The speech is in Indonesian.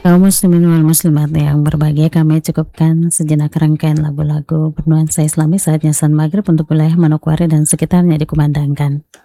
Kaum muslimin wal muslimat yang berbahagia, kami cukupkan sejenak rangkaian lagu-lagu bernuansa Islami saat nyasan maghrib untuk wilayah Manokwari dan sekitarnya dikumandangkan.